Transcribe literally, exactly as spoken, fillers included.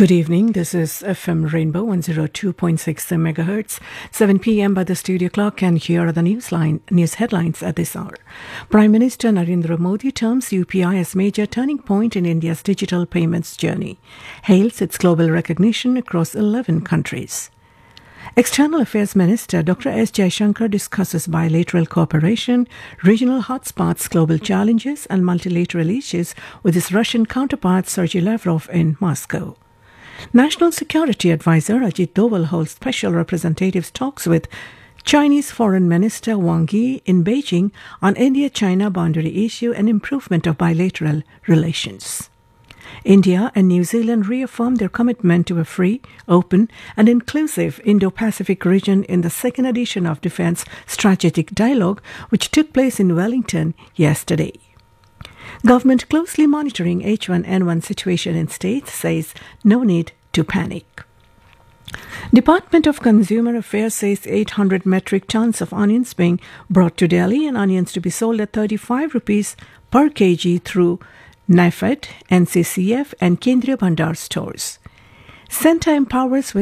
Good evening. This is F M Rainbow one oh two point six megahertz, seven p.m. by the studio clock, and here are the news line news headlines at this hour. Prime Minister Narendra Modi terms U P I as major turning point in India's digital payments journey, hails its global recognition across eleven countries. External Affairs Minister Doctor S. Jaishankar discusses bilateral cooperation, regional hotspots, global challenges, and multilateral issues with his Russian counterpart Sergei Lavrov in Moscow. National Security Advisor Ajit Doval holds special representatives talks with Chinese Foreign Minister Wang Yi in Beijing on India-China boundary issue and improvement of bilateral relations. India and New Zealand reaffirmed their commitment to a free, open, and inclusive Indo-Pacific region in the second edition of Defence Strategic Dialogue, which took place in Wellington yesterday. Government closely monitoring H one N one situation in states says no need to panic. Department of Consumer Affairs says eight hundred metric tons of onions being brought to Delhi and onions to be sold at thirty-five rupees per kg through NAFED, N C C F and Kendriya Bhandar stores. Centre empowers